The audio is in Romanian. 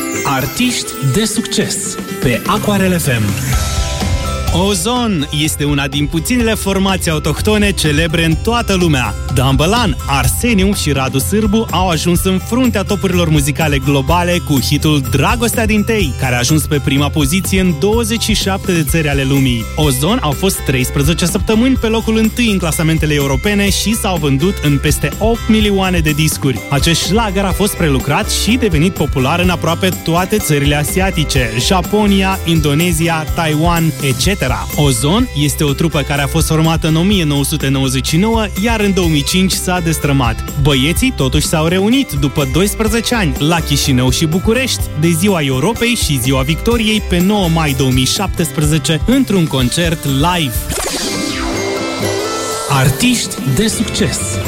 Artiști de succes pe Aquarel FM. Ozon este una din puținele formații autohtone celebre în toată lumea. Dan Bălan, Arseniu și Radu Sârbu au ajuns în fruntea topurilor muzicale globale cu hitul Dragostea din Tei, care a ajuns pe prima poziție în 27 de țări ale lumii. Ozon au fost 13 săptămâni pe locul 1 în clasamentele europene și s-au vândut în peste 8 milioane de discuri. Acest șlagăr a fost prelucrat și devenit popular în aproape toate țările asiatice, Japonia, Indonezia, Taiwan, etc. Ozon este o trupă care a fost formată în 1999, iar în 2005 s-a destrămat. Băieții totuși s-au reunit după 12 ani la Chișinău și București, de Ziua Europei și Ziua Victoriei pe 9 mai 2017, într-un concert live. Artiști de succes